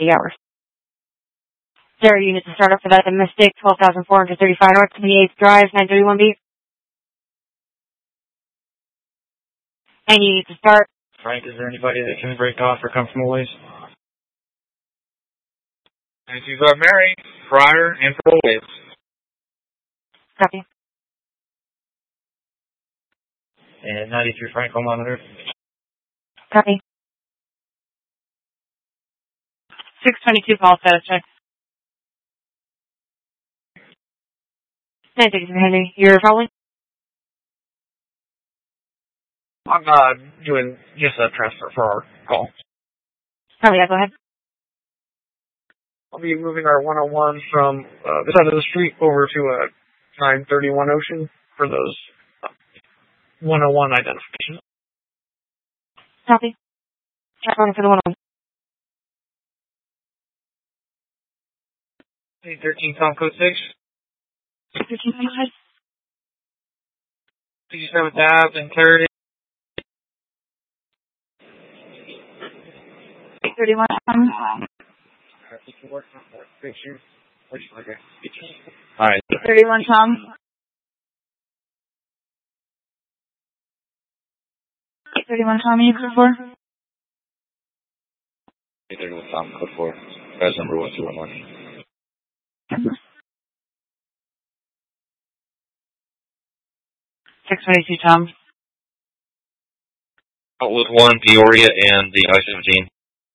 hours. There, unit to start up for that Mystic, 12,435 North, 28th Drive, 931B. And you need to start. Frank, is there anybody that can break off or come from a ways? And she's Mary, Pryor, and for ways. Copy. And 93 Frank, home monitor. Copy. 622 call status check. 960 Henry, you're calling? I'm doing just a transfer for our call. Oh yeah, go ahead. I'll be moving our 101 from this side of the street over to 931 Ocean for those 101 identifications. Copy. Check on for the 101. 813 Tom Code 6. 13, go ahead. 67th Ave and Clarity. 31, Alright. 31, Tom. 31, Tom, you code 4? 31 Tom, code 4. Badge number 1211. 622, Tom. Outlook 1, Peoria, and the I-17.